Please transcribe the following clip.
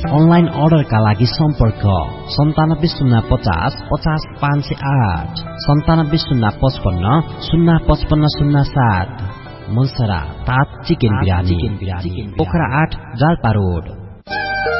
Online अर्डरका लागि सम्पर्क 9705500508 9705505507। मनसरा तात चिकन बिरानी, पोखरा 8 जाल्पा रोड।